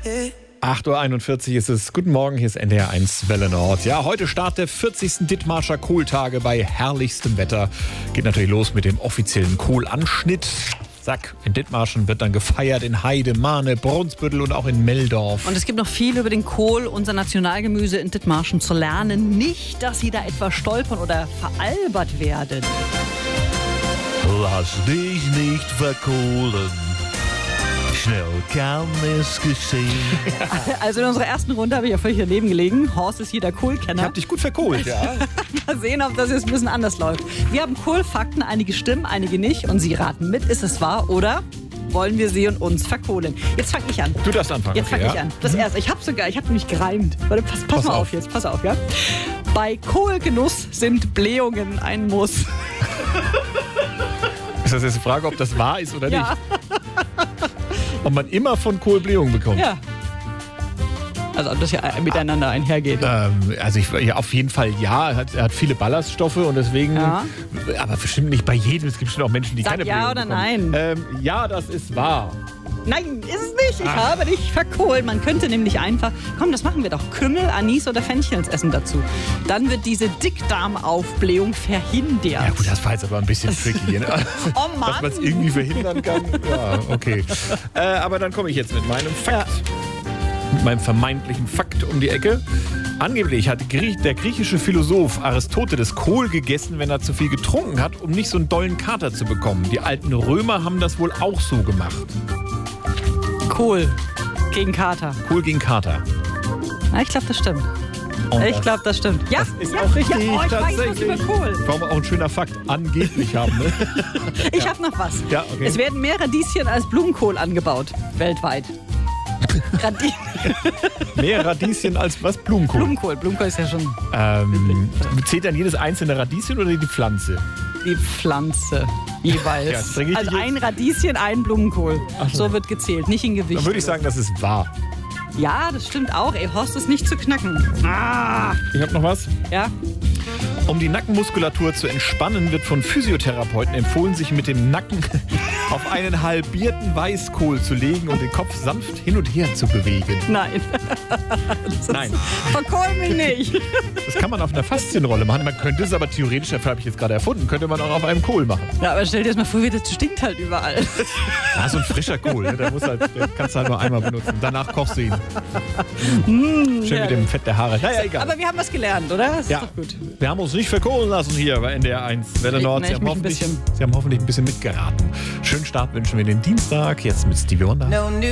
8:41 Uhr ist es. Guten Morgen, hier ist NDR 1 Welle Nord. Ja, heute Start der 40. Dithmarscher Kohltage bei herrlichstem Wetter. Geht natürlich los mit dem offiziellen Kohlanschnitt. Zack, in Dithmarschen wird dann gefeiert in Heide, Mahne, Brunsbüttel und auch in Meldorf. Und es gibt noch viel über den Kohl, unser Nationalgemüse in Dithmarschen, zu lernen. Nicht, dass Sie da etwa stolpern oder veralbert werden. Lass dich nicht verkohlen. Schnell kann es geschehen. Also in unserer ersten Runde habe ich ja völlig daneben gelegen. Horst ist hier der Kohlkenner. Ich hab dich gut verkohlt, ja. Mal sehen, ob das jetzt ein bisschen anders läuft. Wir haben Kohlfakten, einige stimmen, einige nicht. Und Sie raten mit, ist es wahr oder wollen wir sie und uns verkohlen? Jetzt fange ich an. Du darfst anfangen. Jetzt fange ich an. Das erste. Ich habe nämlich gereimt. Warte, pass mal auf jetzt. Pass auf, ja. Bei Kohlgenuss sind Blähungen ein Muss. Ist das jetzt eine Frage, ob das wahr ist oder Ja. nicht? Ob man immer von Kohl Blähungen bekommt? Ja. Also ob das ja miteinander einhergeht. Ja, auf jeden Fall ja. Er hat viele Ballaststoffe und deswegen, Ja. aber bestimmt nicht bei jedem. Es gibt bestimmt auch Menschen, die Sag keine ja Blähungen oder bekommen. nein. Ja, das ist wahr. Nein, ist es nicht. Ich habe dich verkohlt. Man könnte nämlich einfach, komm, das machen wir doch, Kümmel, Anis oder Fenchel ins Essen dazu. Dann wird diese Dickdarmaufblähung verhindert. Ja gut, das war jetzt aber ein bisschen tricky. Ne? Oh Mann. Dass man es irgendwie verhindern kann. Ja, okay. Aber dann komme ich jetzt mit meinem Fakt. Mit meinem vermeintlichen Fakt um die Ecke. Angeblich hat der griechische Philosoph Aristoteles Kohl gegessen, wenn er zu viel getrunken hat, um nicht so einen dollen Kater zu bekommen. Die alten Römer haben das wohl auch so gemacht. Kohl gegen Kater. Kohl gegen Kater. Ja, ich glaube, das stimmt. Und Ich glaube, das stimmt. Ja, das ist ja, auch richtig, ja, ich weiß was tatsächlich. über Kohl. Warum auch ein schöner Fakt angeblich haben, ne? Ich habe noch was. Ja, okay. Es werden mehr Radieschen als Blumenkohl angebaut. Weltweit. Mehr Radieschen als was? Blumenkohl. Blumenkohl ist ja schon Zählt dann jedes einzelne Radieschen oder die Pflanze? die Pflanze jeweils. Ja, das bring ich Also dich jetzt- ein Radieschen, ein Blumenkohl. Ach so. So wird gezählt, nicht in Gewicht. Dann würde ich sagen, das ist wahr. Ja, das stimmt auch. Ey, Horst ist nicht zu knacken. Ich habe noch was. Ja? Um die Nackenmuskulatur zu entspannen, wird von Physiotherapeuten empfohlen, sich mit dem Nacken auf einen halbierten Weißkohl zu legen und den Kopf sanft hin und her zu bewegen. Nein. Nein, Verkohl mich nicht. das kann man auf einer Faszienrolle machen. Man könnte es aber theoretisch, dafür habe ich jetzt gerade erfunden, könnte man auch auf einem Kohl machen. Ja, aber stell dir das mal vor, wie das stinkt halt überall. Ja, so ein frischer Kohl, ne? Den kannst du halt nur einmal benutzen. Danach kochst du ihn. Schön mit dem Fett der Haare. Naja, egal. Aber wir haben was gelernt, oder? Das Ja, ist doch gut. wir haben uns nicht verkohlen lassen hier bei NDR 1 Welle Nord. Nee, ich mich ein bisschen. Sie haben hoffentlich ein bisschen mitgeraten. Schönen Start wünschen wir den Dienstag. Jetzt mit Stevie Wonder.